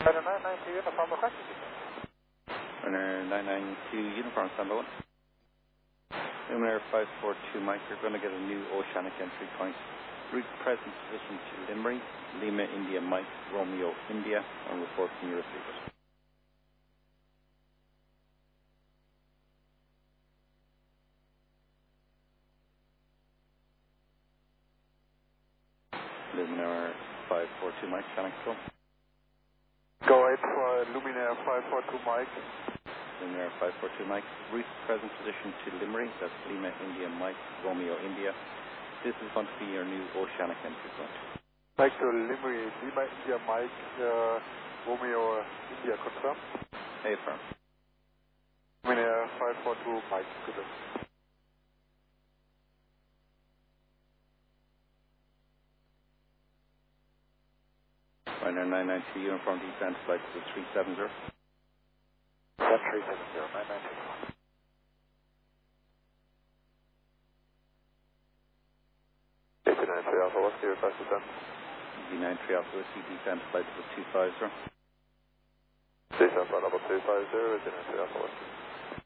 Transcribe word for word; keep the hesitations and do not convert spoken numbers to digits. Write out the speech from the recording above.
Runner nine nine two uniform requested. Runner nine nine two uniform standby one. Luminaire five four two Mike, you're going to get a new oceanic entry point. Route present position to Limerick, Lima India Mike, Romeo India, and report from your receivers. Luminaire five four two Mike, Sonic Control. Go ahead for Luminaire five four two Mike. Luminaire five four two Mike, route present position to Limerick, that's Lima India Mike, Romeo India. This is going to be your new oceanic entry point. Back to Limerick, Lima India Mike, uh, Romeo India confirm. Hey, firm. Luminaire five four two Mike, good luck. Runner nine nine two uniform descent flight to the three seven zero. one three seven zero, nine nine two. eight nine three Alpha, what's the request descent? Z nine three Alpha Whiskey descent flight to the two five zero. Descent flight level two five zero, Z nine three Alpha Whiskey.